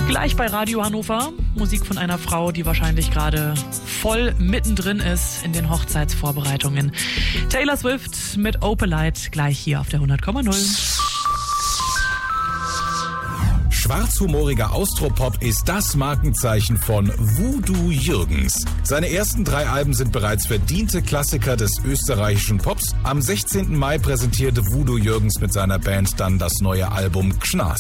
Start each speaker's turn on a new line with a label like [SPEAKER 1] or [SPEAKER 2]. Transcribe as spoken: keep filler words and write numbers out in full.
[SPEAKER 1] Gleich bei Radio Hannover. Musik von einer Frau, die wahrscheinlich gerade voll mittendrin ist in den Hochzeitsvorbereitungen. Taylor Swift mit Opalite gleich hier auf der hundert Komma null.
[SPEAKER 2] Schwarzhumoriger Austropop ist das Markenzeichen von Voodoo Jürgens. Seine ersten drei Alben sind bereits verdiente Klassiker des österreichischen Pops. Am sechzehnten Mai präsentierte Voodoo Jürgens mit seiner Band dann das neue Album Gschnas.